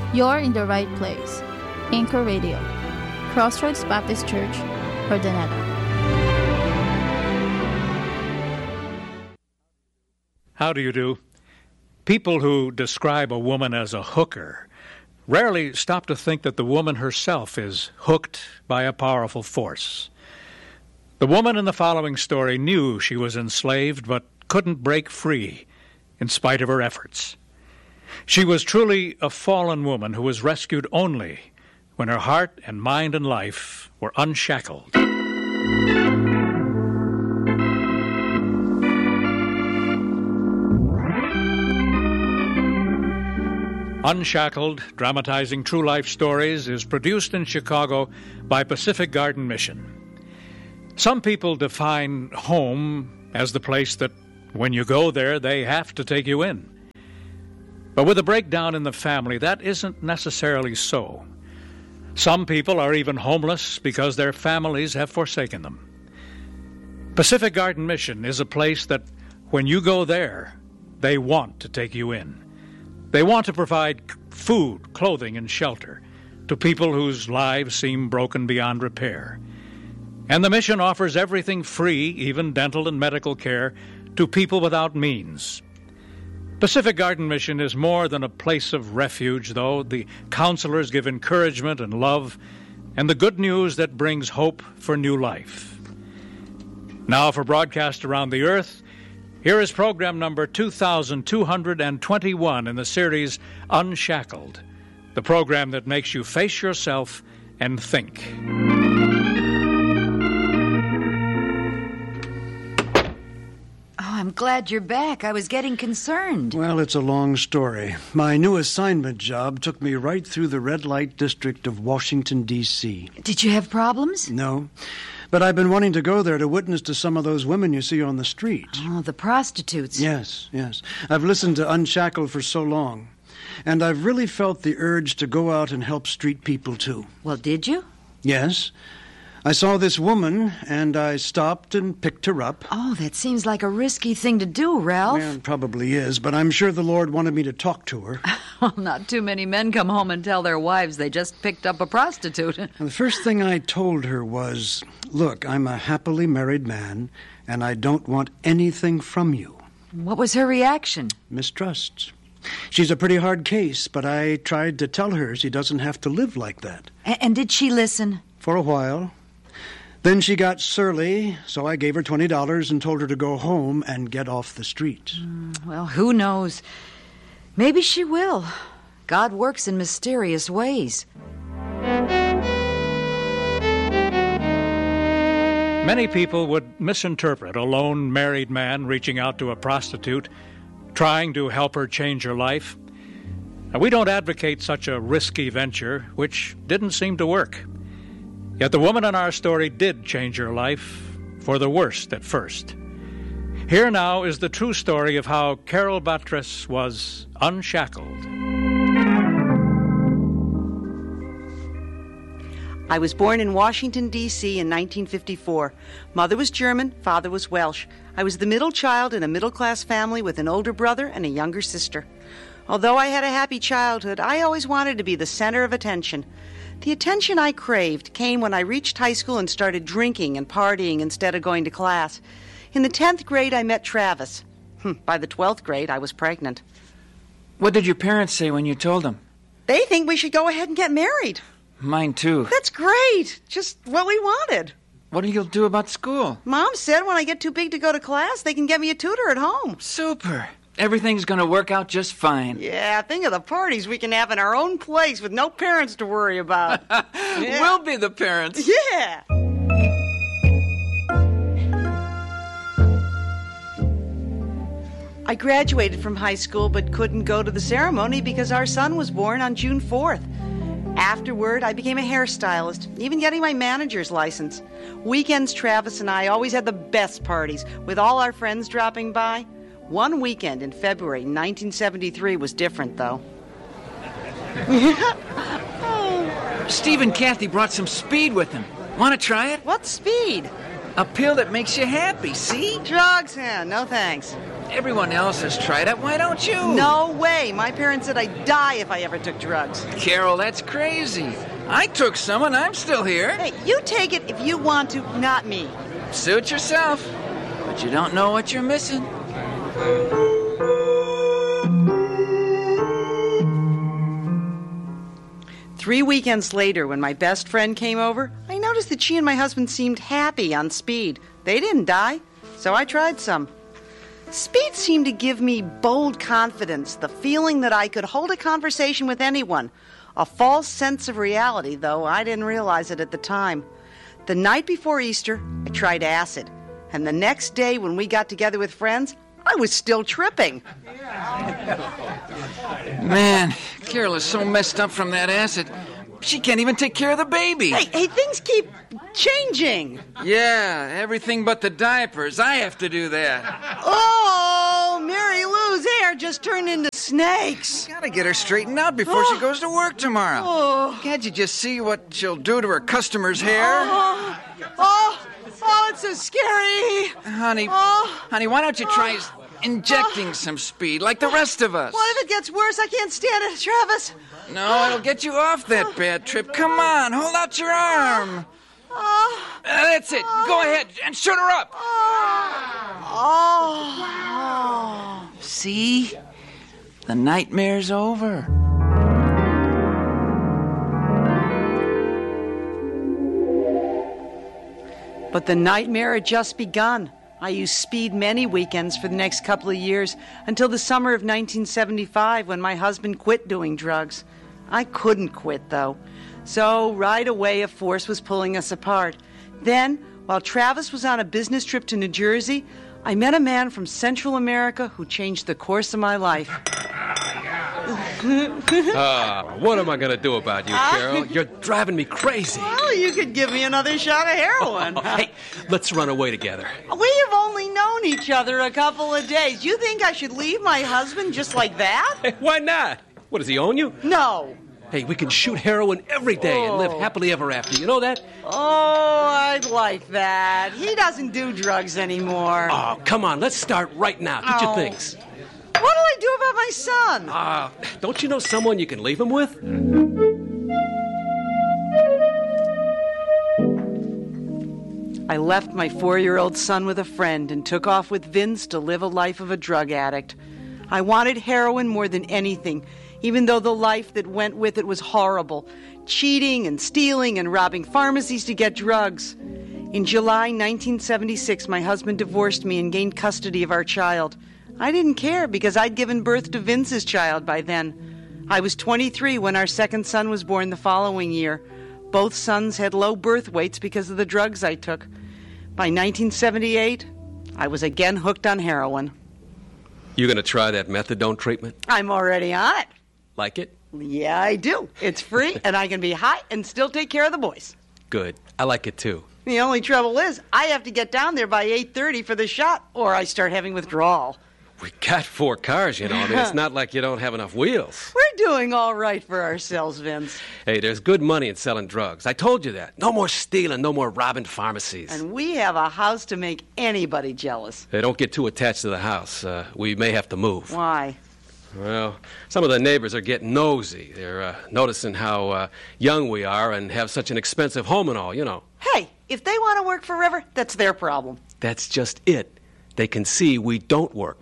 You're in the right place. Anchor Radio, Crossroads Baptist Church, Urdaneta. How do you do? People who describe a woman as a hooker rarely stop to think that the woman herself is hooked by a powerful force. The woman in the following story knew she was enslaved but couldn't break free in spite of her efforts. She was truly a fallen woman who was rescued only when her heart and mind and life were unshackled. Unshackled, dramatizing true life stories, is produced in Chicago by Pacific Garden Mission. Some people define home as the place that when you go there, they have to take you in. But with a breakdown in the family, that isn't necessarily so. Some people are even homeless because their families have forsaken them. Pacific Garden Mission is a place that when you go there, they want to take you in. They want to provide food, clothing, and shelter to people whose lives seem broken beyond repair. And the mission offers everything free, even dental and medical care, to people without means. Pacific Garden Mission is more than a place of refuge, though. The counselors give encouragement and love, and the good news that brings hope for new life. Now for broadcast around the earth, here is program number 2221 in the series Unshackled, the program that makes you face yourself and think. I'm glad you're back. I was getting concerned. Well, it's a long story. My new assignment job took me right through the red light district of Washington, D.C. Did you have problems? No, but I've been wanting to go there to witness to some of those women you see on the street. Oh, the prostitutes. Yes. I've listened to Unshackled for so long, and I've really felt the urge to go out and help street people, too. Well, did you? Yes. I saw this woman, and I stopped and picked her up. Oh, that seems like a risky thing to do, Ralph. Well, it probably is, but I'm sure the Lord wanted me to talk to her. Well, not too many men come home and tell their wives they just picked up a prostitute. And the first thing I told her was, look, I'm a happily married man, and I don't want anything from you. What was her reaction? Mistrust. She's a pretty hard case, but I tried to tell her she doesn't have to live like that. And did she listen? For a while. Then she got surly, so I gave her $20 and told her to go home and get off the street. Well, who knows? Maybe she will. God works in mysterious ways. Many people would misinterpret a lone married man reaching out to a prostitute, trying to help her change her life. Now, we don't advocate such a risky venture, which didn't seem to work. Yet the woman in our story did change her life, for the worst at first. Here now is the true story of how Carol Batres was unshackled. I was born in Washington, D.C. in 1954. Mother was German, father was Welsh. I was the middle child in a middle-class family with an older brother and a younger sister. Although I had a happy childhood, I always wanted to be the center of attention. The attention I craved came when I reached high school and started drinking and partying instead of going to class. In the 10th grade, I met Travis. By the 12th grade, I was pregnant. What did your parents say when you told them? They think we should go ahead and get married. Mine too. That's great. Just what we wanted. What are you going to do about school? Mom said when I get too big to go to class, they can get me a tutor at home. Super. Everything's going to work out just fine. Yeah, think of the parties we can have in our own place with no parents to worry about. Yeah. We'll be the parents. Yeah. I graduated from high school but couldn't go to the ceremony because our son was born on June 4th. Afterward, I became a hairstylist, even getting my manager's license. Weekends, Travis and I always had the best parties, with all our friends dropping by. One weekend in February 1973 was different, though. Steve and Kathy brought some speed with them. Want to try it? What speed? A pill that makes you happy, see? Drugs? Yeah, no thanks. Everyone else has tried it. Why don't you? No way. My parents said I'd die if I ever took drugs. Carol, that's crazy. I took some and I'm still here. Hey, you take it if you want to, not me. Suit yourself. But you don't know what you're missing. Three weekends later, when my best friend came over, I noticed that she and my husband seemed happy on speed. They didn't die, so I tried some. Speed seemed to give me bold confidence, the feeling that I could hold a conversation with anyone. A false sense of reality, though I didn't realize it at the time. The night before Easter, I tried acid. And the next day, when we got together with friends, I was still tripping. Man, Carol is so messed up from that acid. She can't even take care of the baby. Hey, things keep changing. Yeah, everything but the diapers. I have to do that. Oh, Mary Lou's hair just turned into snakes. Gotta get her straightened out before she goes to work tomorrow. Can't you just see what she'll do to her customers' hair? It's so scary. Honey, why don't you try injecting some speed like the rest of us? What if it gets worse? I can't stand it, Travis. No, it'll get you off that bad trip. Come on, hold out your arm. That's it. Go ahead and shoot her up. See? The nightmare's over. But the nightmare had just begun. I used speed many weekends for the next couple of years until the summer of 1975 when my husband quit doing drugs. I couldn't quit, though. So right away a force was pulling us apart. Then, while Travis was on a business trip to New Jersey, I met a man from Central America who changed the course of my life. What am I going to do about you, Carol? You're driving me crazy. Well, you could give me another shot of heroin. Hey, let's run away together. We have only known each other a couple of days. You think I should leave my husband just like that? Hey, why not? What, does he own you? No. Hey, we can shoot heroin every day and live happily ever after. You know that? Oh, I'd like that. He doesn't do drugs anymore. Oh, come on. Let's start right now. Get your things. What do I do about my son? Don't you know someone you can leave him with? I left my 4-year-old son with a friend and took off with Vince to live a life of a drug addict. I wanted heroin more than anything, even though the life that went with it was horrible. Cheating and stealing and robbing pharmacies to get drugs. In July 1976, my husband divorced me and gained custody of our child. I didn't care because I'd given birth to Vince's child by then. I was 23 when our second son was born the following year. Both sons had low birth weights because of the drugs I took. By 1978, I was again hooked on heroin. You going to try that methadone treatment? I'm already on it. Like it? Yeah, I do. It's free, and I can be high and still take care of the boys. Good. I like it, too. The only trouble is, I have to get down there by 8:30 for the shot, or I start having withdrawal. We got 4 cars, you know. I mean, it's not like you don't have enough wheels. We're doing all right for ourselves, Vince. Hey, there's good money in selling drugs. I told you that. No more stealing, no more robbing pharmacies. And we have a house to make anybody jealous. Hey, don't get too attached to the house. We may have to move. Why? Well, some of the neighbors are getting nosy. They're noticing how young we are and have such an expensive home and all, you know. Hey, if they want to work forever, that's their problem. That's just it. They can see we don't work.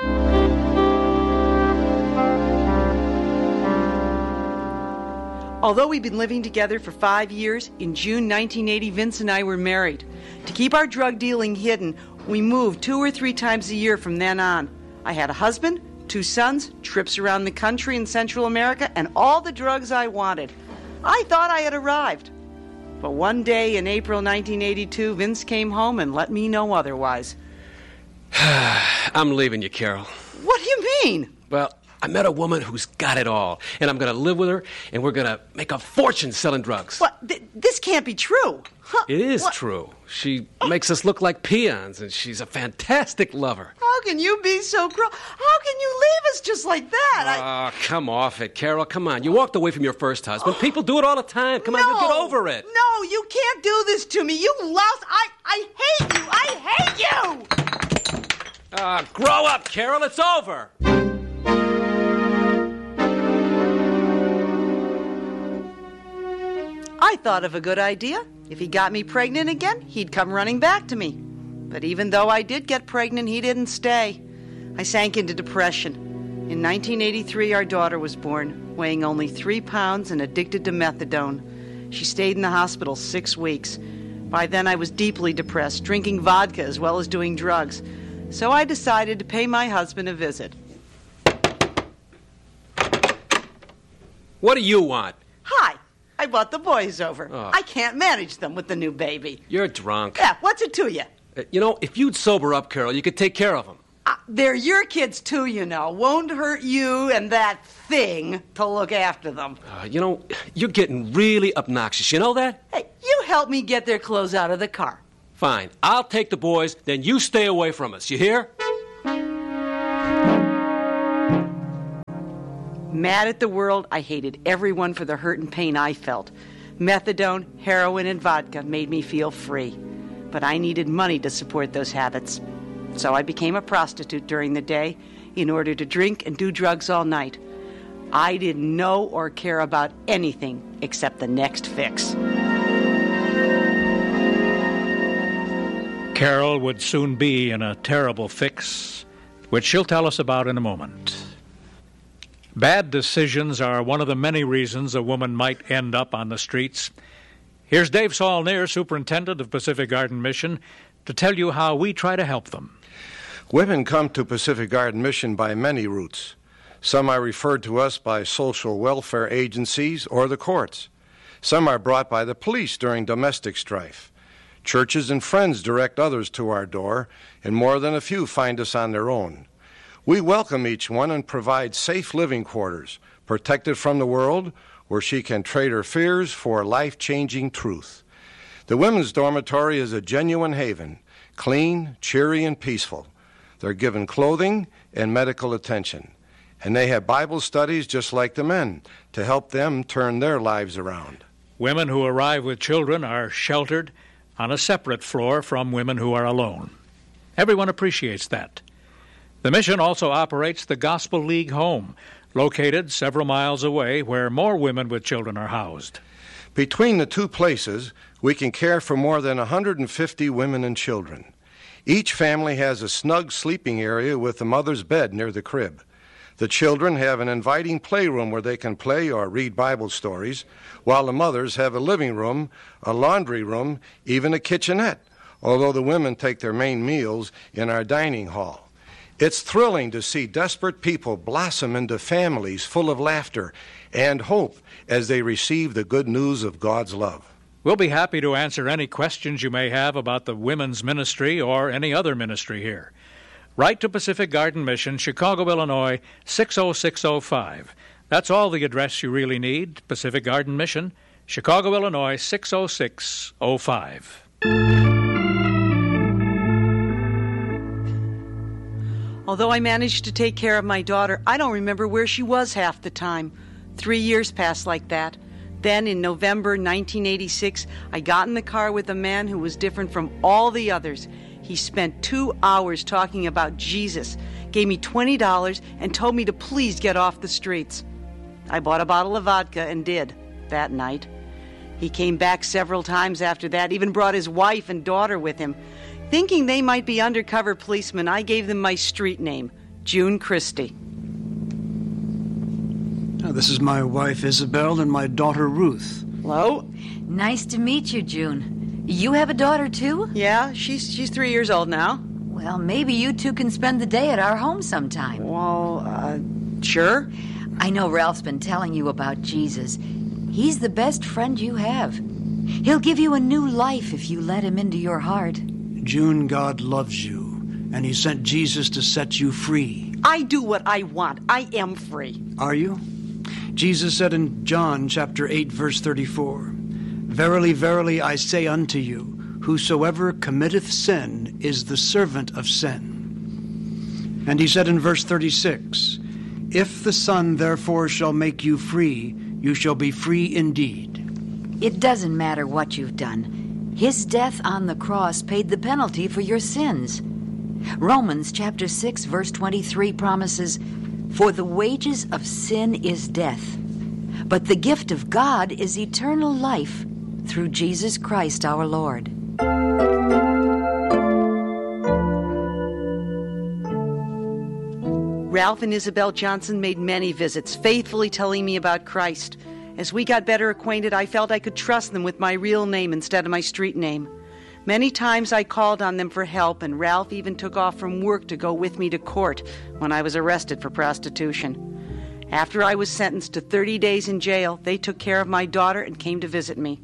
Although we'd been living together for 5 years, in June 1980, Vince and I were married. To keep our drug dealing hidden, we moved 2 or 3 times a year from then on. I had a husband, 2 sons, trips around the country in Central America, and all the drugs I wanted. I thought I had arrived. But one day in April 1982, Vince came home and let me know otherwise. I'm leaving you, Carol. What do you mean? Well, I met a woman who's got it all, and I'm going to live with her, and we're going to make a fortune selling drugs. What? This can't be true. Huh? It is true. She makes us look like peons, and she's a fantastic lover. How can you be so cruel? How can you leave us just like that? Come off it, Carol. Come on. You walked away from your first husband. People do it all the time. Come on, get over it. No, you can't do this to me. You louse. I hate you. I hate you. Grow up, Carol. It's over. I thought of a good idea. If he got me pregnant again, he'd come running back to me. But even though I did get pregnant, he didn't stay. I sank into depression. In 1983, our daughter was born, weighing only 3 pounds and addicted to methadone. She stayed in the hospital 6 weeks. By then, I was deeply depressed, drinking vodka as well as doing drugs. So I decided to pay my husband a visit. What do you want? Hi. I brought the boys over. Oh. I can't manage them with the new baby. You're drunk. Yeah, what's it to you? You know, if you'd sober up, Carol, you could take care of them. They're your kids, too, you know. Won't hurt you and that thing to look after them. You know, you're getting really obnoxious. You know that? Hey, you help me get their clothes out of the car. Fine. I'll take the boys, then you stay away from us. You hear? Mad at the world, I hated everyone for the hurt and pain I felt. Methadone, heroin, and vodka made me feel free. But I needed money to support those habits. So I became a prostitute during the day in order to drink and do drugs all night. I didn't know or care about anything except the next fix. Carol would soon be in a terrible fix, which she'll tell us about in a moment. Bad decisions are one of the many reasons a woman might end up on the streets. Here's Dave Saulnier, Superintendent of Pacific Garden Mission, to tell you how we try to help them. Women come to Pacific Garden Mission by many routes. Some are referred to us by social welfare agencies or the courts. Some are brought by the police during domestic strife. Churches and friends direct others to our door, and more than a few find us on their own. We welcome each one and provide safe living quarters, protected from the world, where she can trade her fears for life-changing truth. The women's dormitory is a genuine haven, clean, cheery, and peaceful. They're given clothing and medical attention, and they have Bible studies just like the men to help them turn their lives around. Women who arrive with children are sheltered on a separate floor from women who are alone. Everyone appreciates that. The mission also operates the Gospel League Home, located several miles away, where more women with children are housed. Between the two places, we can care for more than 150 women and children. Each family has a snug sleeping area with the mother's bed near the crib. The children have an inviting playroom where they can play or read Bible stories, while the mothers have a living room, a laundry room, even a kitchenette, although the women take their main meals in our dining hall. It's thrilling to see desperate people blossom into families full of laughter and hope as they receive the good news of God's love. We'll be happy to answer any questions you may have about the women's ministry or any other ministry here. Write to Pacific Garden Mission, Chicago, Illinois, 60605. That's all the address you really need. Pacific Garden Mission, Chicago, Illinois, 60605. Although I managed to take care of my daughter, I don't remember where she was half the time. 3 years passed like that. Then, in November 1986, I got in the car with a man who was different from all the others. He spent 2 hours talking about Jesus, gave me $20, and told me to please get off the streets. I bought a bottle of vodka and did, that night. He came back several times after that, even brought his wife and daughter with him. Thinking they might be undercover policemen, I gave them my street name, June Christie. This is my wife, Isabel, and my daughter, Ruth. Hello? Nice to meet you, June. You have a daughter, too? Yeah, she's 3 years old now. Well, maybe you two can spend the day at our home sometime. Well, sure. I know Ralph's been telling you about Jesus. He's the best friend you have. He'll give you a new life if you let him into your heart. June, God loves you, and he sent Jesus to set you free. I do what I want. I am free. Are you? Jesus said in John chapter 8, verse 34, "Verily, verily, I say unto you, whosoever committeth sin is the servant of sin." And he said in verse 36, "If the Son therefore shall make you free, you shall be free indeed." It doesn't matter what you've done. His death on the cross paid the penalty for your sins. Romans chapter 6, verse 23 promises, "For the wages of sin is death, but the gift of God is eternal life through Jesus Christ our Lord." Ralph and Isabel Johnson made many visits, faithfully telling me about Christ. As we got better acquainted, I felt I could trust them with my real name instead of my street name. Many times I called on them for help, and Ralph even took off from work to go with me to court when I was arrested for prostitution. After I was sentenced to 30 days in jail, they took care of my daughter and came to visit me.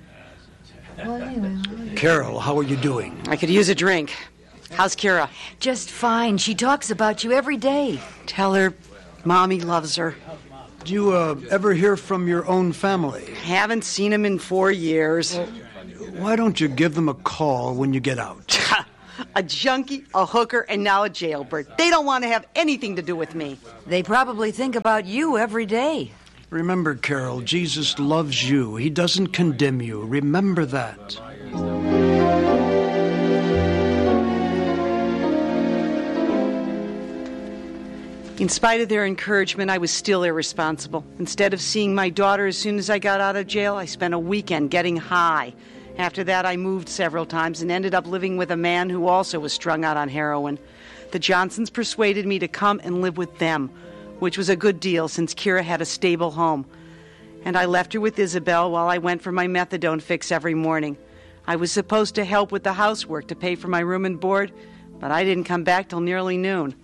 Carol, how are you doing? I could use a drink. How's Kira? Just fine. She talks about you every day. Tell her Mommy loves her. Do you ever hear from your own family? Haven't seen him in 4 years. Why don't you give them a call when you get out? A junkie, a hooker, and now a jailbird. They don't want to have anything to do with me. They probably think about you every day. Remember, Carol, Jesus loves you. He doesn't condemn you. Remember that. In spite of their encouragement, I was still irresponsible. Instead of seeing my daughter as soon as I got out of jail, I spent a weekend getting high. After that, I moved several times and ended up living with a man who also was strung out on heroin. The Johnsons persuaded me to come and live with them, which was a good deal since Kira had a stable home. And I left her with Isabel while I went for my methadone fix every morning. I was supposed to help with the housework to pay for my room and board, but I didn't come back till nearly noon.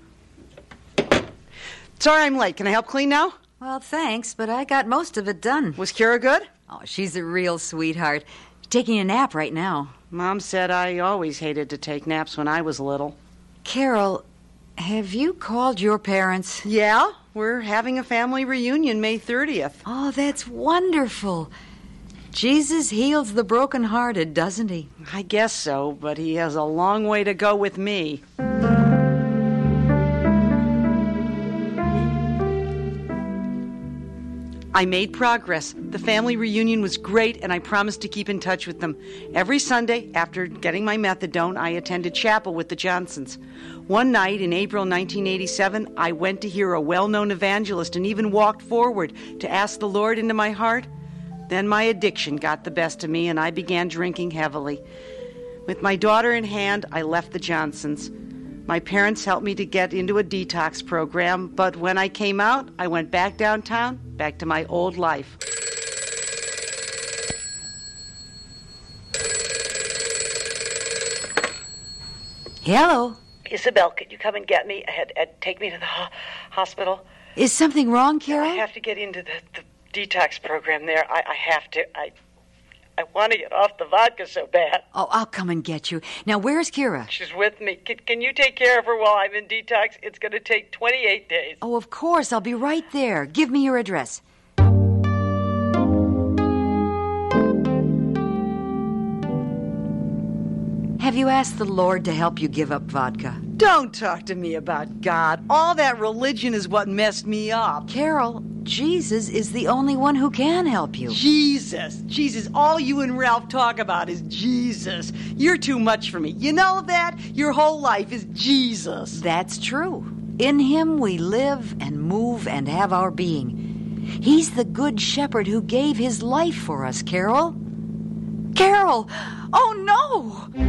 Sorry I'm late. Can I help clean now? Well, thanks, but I got most of it done. Was Kira good? Oh, she's a real sweetheart. Taking a nap right now. Mom said I always hated to take naps when I was little. Carol, have you called your parents? Yeah, we're having a family reunion May 30th. Oh, that's wonderful. Jesus heals the brokenhearted, doesn't he? I guess so, but he has a long way to go with me. I made progress. The family reunion was great, and I promised to keep in touch with them. Every Sunday, after getting my methadone, I attended chapel with the Johnsons. One night in April 1987, I went to hear a well-known evangelist and even walked forward to ask the Lord into my heart. Then my addiction got the best of me, and I began drinking heavily. With my daughter in hand, I left the Johnsons. My parents helped me to get into a detox program, but when I came out, I went back downtown, back to my old life. Hello. Isabel, could you come and get me? Take me to the hospital. Is something wrong, Carol? I have to get into the detox program there. I have to. I want to get off the vodka so bad. Oh, I'll come and get you. Now, where's Kira? She's with me. Can you take care of her while I'm in detox? It's going to take 28 days. Oh, of course. I'll be right there. Give me your address. Have you asked the Lord to help you give up vodka? Don't talk to me about God. All that religion is what messed me up. Carol, Jesus is the only one who can help you. Jesus. All you and Ralph talk about is Jesus. You're too much for me. You know that? Your whole life is Jesus. That's true. In him we live and move and have our being. He's the good shepherd who gave his life for us, Carol. Carol! Oh, no!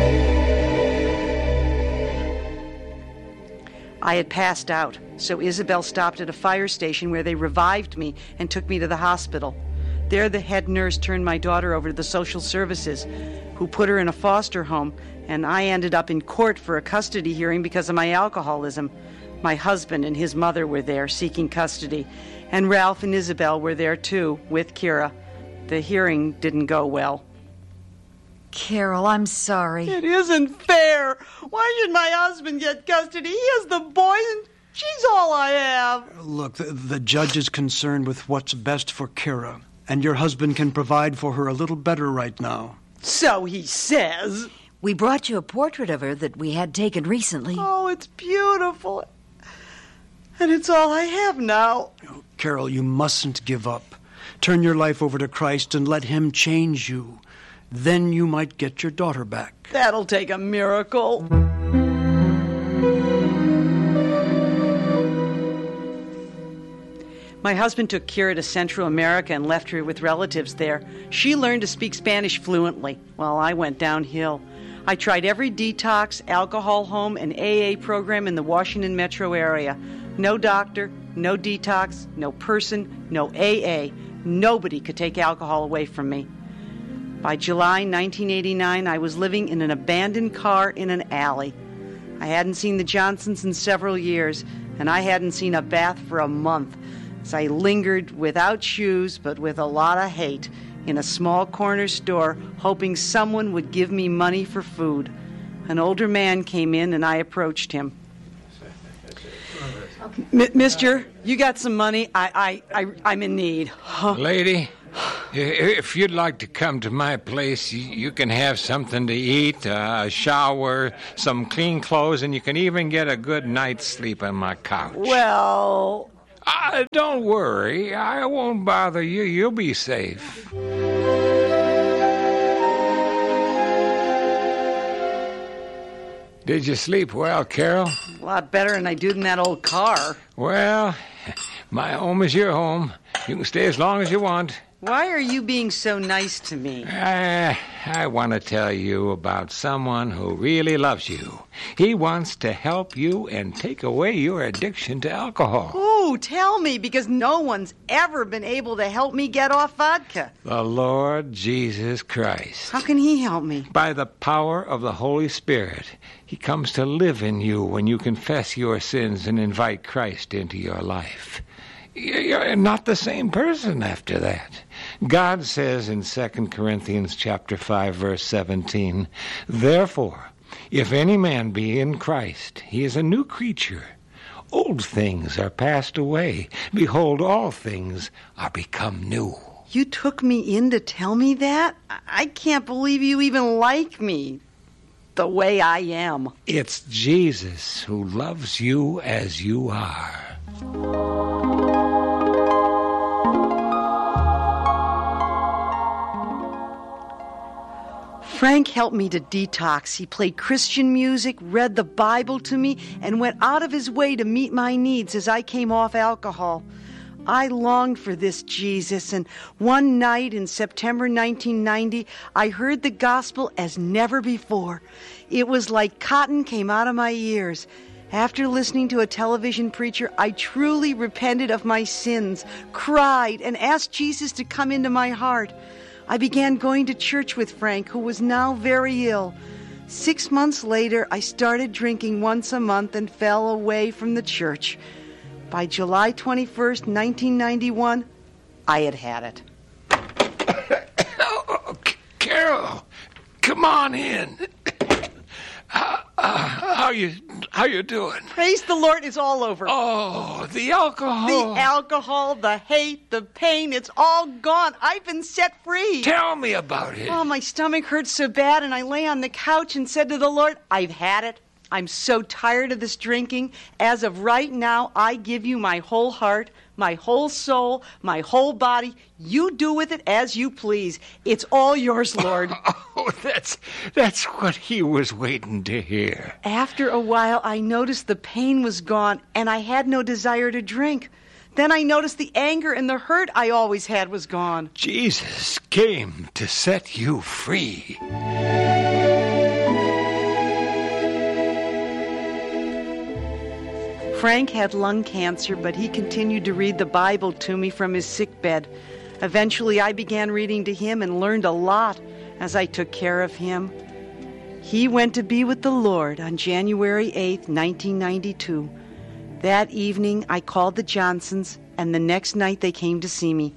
I had passed out, so Isabel stopped at a fire station where they revived me and took me to the hospital. There, the head nurse turned my daughter over to the social services, who put her in a foster home, and I ended up in court for a custody hearing because of my alcoholism. My husband and his mother were there seeking custody, and Ralph and Isabel were there too, with Kira. The hearing didn't go well. Carol, I'm sorry. It isn't fair. Why should my husband get custody? He has the boys, and she's all I have. Look, the judge is concerned with what's best for Kira, and your husband can provide for her a little better right now. So he says. We brought you a portrait of her that we had taken recently. Oh, it's beautiful. And it's all I have now. Oh, Carol, you mustn't give up. Turn your life over to Christ and let him change you. Then you might get your daughter back. That'll take a miracle. My husband took Kira to Central America and left her with relatives there. She learned to speak Spanish fluently, while I went downhill. I tried every detox, alcohol home, and AA program in the Washington metro area. No doctor, no detox, no person, no AA. Nobody could take alcohol away from me. By July 1989, I was living in an abandoned car in an alley. I hadn't seen the Johnsons in several years, and I hadn't seen a bath for a month, as I lingered without shoes but with a lot of hate in a small corner store, hoping someone would give me money for food. An older man came in and I approached him. Mister, you got some money? I'm in need. Huh? Lady, if you'd like to come to my place, you can have something to eat, a shower, some clean clothes, and you can even get a good night's sleep on my couch. Well... don't worry. I won't bother you. You'll be safe. Did you sleep well, Carol? A lot better than I do in that old car. Well, my home is your home. You can stay as long as you want. Why are you being so nice to me? I want to tell you about someone who really loves you. He wants to help you and take away your addiction to alcohol. Ooh, tell me, because no one's ever been able to help me get off vodka. The Lord Jesus Christ. How can he help me? By the power of the Holy Spirit. He comes to live in you when you confess your sins and invite Christ into your life. You're not the same person after that. God says in 2 Corinthians chapter 5, verse 17, "Therefore, if any man be in Christ, he is a new creature. Old things are passed away. Behold, all things are become new." You took me in to tell me that? I can't believe you even like me the way I am. It's Jesus who loves you as you are. Frank helped me to detox. He played Christian music, read the Bible to me, and went out of his way to meet my needs as I came off alcohol. I longed for this Jesus, and one night in September 1990, I heard the gospel as never before. It was like cotton came out of my ears. After listening to a television preacher, I truly repented of my sins, cried, and asked Jesus to come into my heart. I began going to church with Frank, who was now very ill. 6 months later, I started drinking once a month and fell away from the church. By July 21st, 1991, I had had it. Oh, Carol, come on in. How you doing? Praise the Lord, it's all over. Oh, the alcohol. The alcohol, the hate, the pain, it's all gone. I've been set free. Tell me about it. Oh, my stomach hurt so bad, and I lay on the couch and said to the Lord, I've had it. I'm so tired of this drinking. As of right now, I give you my whole heart, my whole soul, my whole body. You do with it as you please. It's all yours, Lord. Oh, that's what he was waiting to hear. After a while, I noticed the pain was gone, and I had no desire to drink. Then I noticed the anger and the hurt I always had was gone. Jesus came to set you free. Frank had lung cancer, but he continued to read the Bible to me from his sickbed. Eventually, I began reading to him and learned a lot as I took care of him. He went to be with the Lord on January 8th, 1992. That evening, I called the Johnsons, and the next night they came to see me.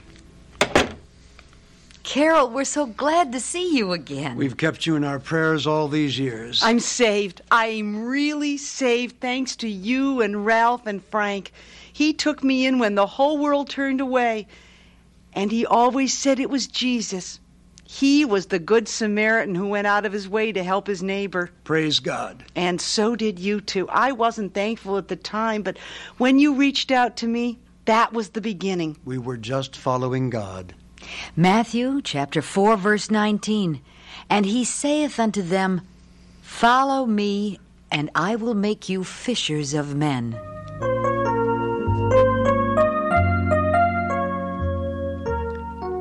Carol, we're so glad to see you again. We've kept you in our prayers all these years. I'm saved. I'm really saved thanks to you and Ralph and Frank. He took me in when the whole world turned away, and he always said it was Jesus. He was the Good Samaritan who went out of his way to help his neighbor. Praise God. And so did you too. I wasn't thankful at the time, but when you reached out to me, that was the beginning. We were just following God. Matthew chapter 4, verse 19. And he saith unto them, Follow me, and I will make you fishers of men.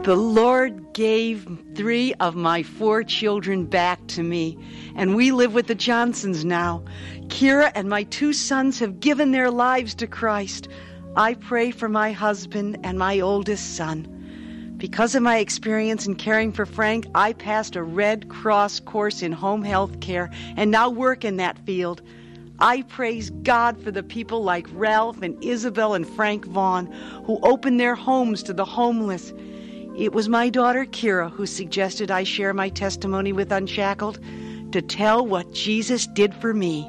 The Lord gave 3 of my 4 children back to me, and we live with the Johnsons now. Kira and my 2 sons have given their lives to Christ. I pray for my husband and my oldest son. Because of my experience in caring for Frank, I passed a Red Cross course in home health care and now work in that field. I praise God for the people like Ralph and Isabel and Frank Vaughn who opened their homes to the homeless. It was my daughter Kira who suggested I share my testimony with Unshackled to tell what Jesus did for me.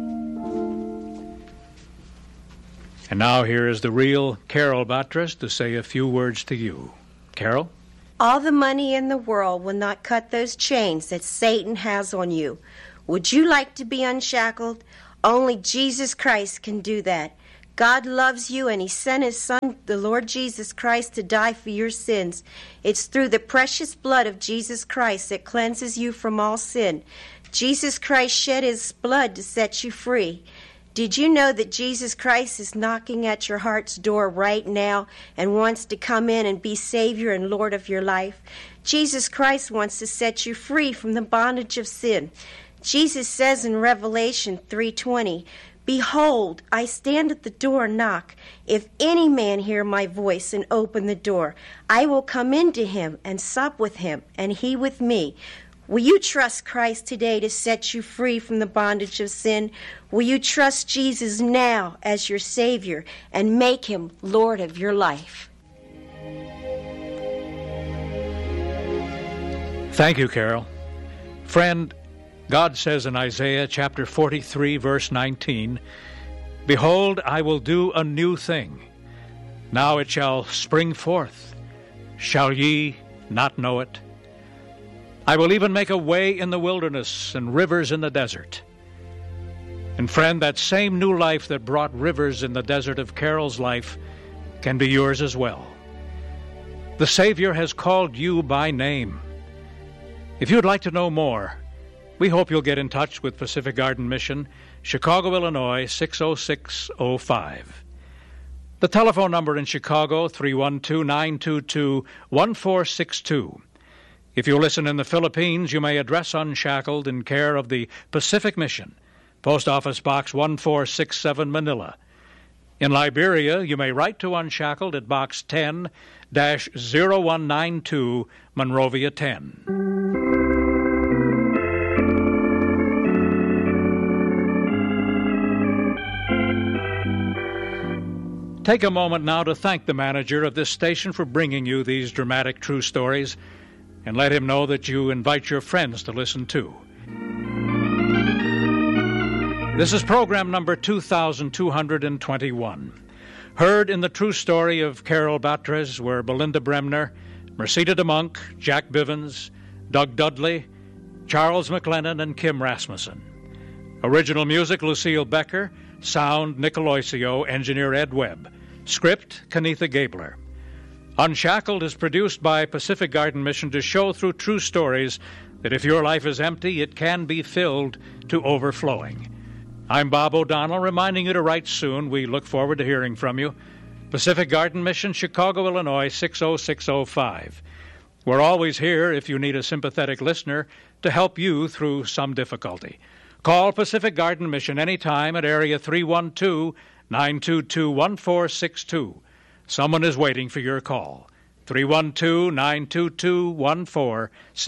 And now here is the real Carol Batres to say a few words to you. Carol? All the money in the world will not cut those chains that Satan has on you. Would you like to be unshackled? Only Jesus Christ can do that. God loves you, and he sent his Son, the Lord Jesus Christ, to die for your sins. It's through the precious blood of Jesus Christ that cleanses you from all sin. Jesus Christ shed his blood to set you free. Did you know that Jesus Christ is knocking at your heart's door right now and wants to come in and be Savior and Lord of your life? Jesus Christ wants to set you free from the bondage of sin. Jesus says in Revelation 3:20, "Behold, I stand at the door and knock. If any man hear my voice and open the door, I will come into him and sup with him, and he with me." Will you trust Christ today to set you free from the bondage of sin? Will you trust Jesus now as your Savior and make him Lord of your life? Thank you, Carol. Friend, God says in Isaiah chapter 43, verse 19, "Behold, I will do a new thing. Now it shall spring forth. Shall ye not know it? I will even make a way in the wilderness and rivers in the desert." And friend, that same new life that brought rivers in the desert of Carol's life can be yours as well. The Savior has called you by name. If you'd like to know more, we hope you'll get in touch with Pacific Garden Mission, Chicago, Illinois, 60605. The telephone number in Chicago, 312-922-1462. If you listen in the Philippines, you may address Unshackled in care of the Pacific Mission, Post Office Box 1467, Manila. In Liberia, you may write to Unshackled at Box 10-0192, Monrovia 10. Take a moment now to thank the manager of this station for bringing you these dramatic true stories, and let him know that you invite your friends to listen too. This is program number 2221. Heard in the true story of Carol Batres were Belinda Bremner, Merceda DeMonk, Jack Bivens, Doug Dudley, Charles McLennan, and Kim Rasmussen. Original music, Lucille Becker. Sound, Nick Aloisio. Engineer, Ed Webb. Script, Kenitha Gabler. Unshackled is produced by Pacific Garden Mission to show through true stories that if your life is empty, it can be filled to overflowing. I'm Bob O'Donnell, reminding you to write soon. We look forward to hearing from you. Pacific Garden Mission, Chicago, Illinois, 60605. We're always here if you need a sympathetic listener to help you through some difficulty. Call Pacific Garden Mission anytime at area 312-922-1462. Someone is waiting for your call. 312-922-1462.